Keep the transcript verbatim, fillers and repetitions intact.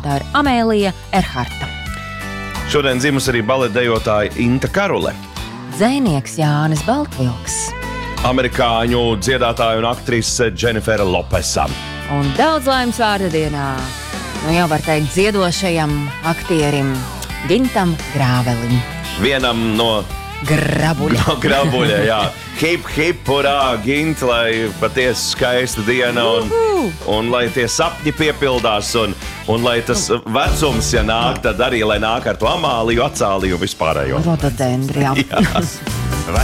tā ir Amēlija Erharta. Šodien dzimusi arī baletdejotāja Inta Karule. Dzejnieks Jānis Baltvilks. Amerikāņu dziedātāja un aktrise Dženifera Lopesa. Un daudz laimes vārda dienā, nu jau var teikt dziedošajam aktierim Gintam Grāvelim. Vienam no Grabuļa. No grabuļa, jā. Hip, hip, hurā, Gint, lai patiesi skaista diena un, un lai tie sapņi piepildās un, un lai tas vecums, ja nāk, tad arī lai nāk ar to Amāliju, Acāliju un vispārējo. Rododendri, jā. Jā.